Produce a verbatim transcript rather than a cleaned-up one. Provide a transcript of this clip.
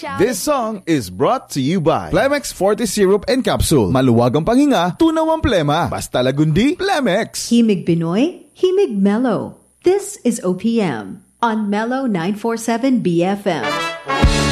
This song is brought to you by Plemex forty Syrup and Capsule. Maluwag ang panghinga, tunaw ang plema. Basta lagundi, Plemex. Himig Binoy, Himig Mellow. This is O P M on Mellow nine forty-seven B F M.